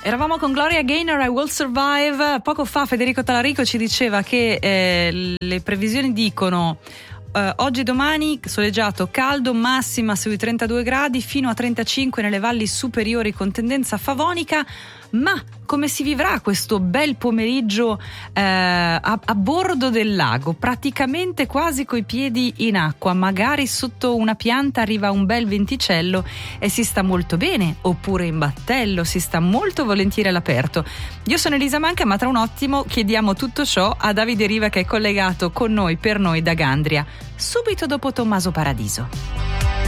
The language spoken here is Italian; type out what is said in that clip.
Eravamo con Gloria Gaynor, I Will Survive. Poco fa Federico Talarico ci diceva che le previsioni dicono oggi e domani soleggiato, caldo, massima sui 32 gradi fino a 35 nelle valli superiori con tendenza favonica. Ma come si vivrà questo bel pomeriggio a bordo del lago, praticamente quasi coi piedi in acqua, magari sotto una pianta arriva un bel venticello e si sta molto bene, oppure in battello si sta molto volentieri all'aperto. Io sono Elisa Manca, ma tra un attimo chiediamo tutto ciò a Davide Riva, che è collegato con noi, per noi, da Gandria, subito dopo Tommaso Paradiso.